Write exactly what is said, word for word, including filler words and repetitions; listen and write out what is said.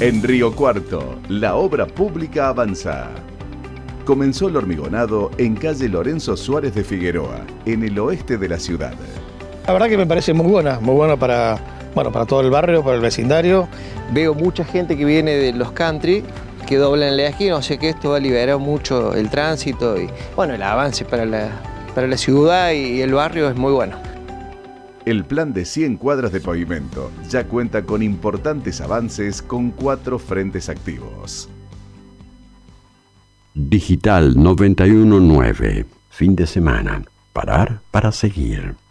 En Río Cuarto, la obra pública avanza. Comenzó el hormigonado en calle Lorenzo Suárez de Figueroa, en el oeste de la ciudad. La verdad que me parece muy buena, muy buena para, bueno, para todo el barrio, para el vecindario. Veo mucha gente que viene de los country, que doblan la esquina, o sea que esto va a liberar mucho el tránsito y bueno, el avance para la, para la ciudad y el barrio es muy bueno. El plan de cien cuadras de pavimento ya cuenta con importantes avances con cuatro frentes activos. Digital noventa y uno punto nueve. Fin de semana. Parar para seguir.